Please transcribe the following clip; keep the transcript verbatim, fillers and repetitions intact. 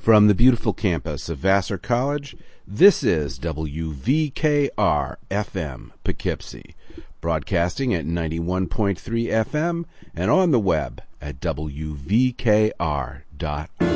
From the beautiful campus of Vassar College, this is W V K R F M Poughkeepsie, broadcasting at ninety-one point three F M and on the web at W V K R dot org.